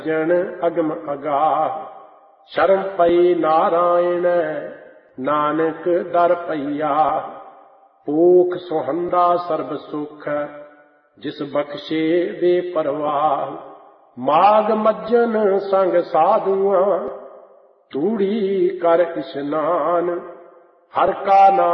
ਜਨ ਅਗਮ ਅਗਾਹ। ਸ਼ਰਮ ਪਈ ਨਾਰਾਇਣ ਨਾਨਕ ਦਰ ਪਈਆ। ਪੂਖ ਸੁਹੰਦਾ ਸਰਬ ਸੁਖ ਜਿਸ ਬਖਸ਼ੇ ਬੇਪਰਵਾਹ। ਮਾਗ ਮੱਜਨ ਸੰਗ ਸਾਧੂਆਂ ਤੂੜੀ ਕਰ ਇਸ਼ਨਾਨ। ਹਰ ਕਾ ਨਾਮ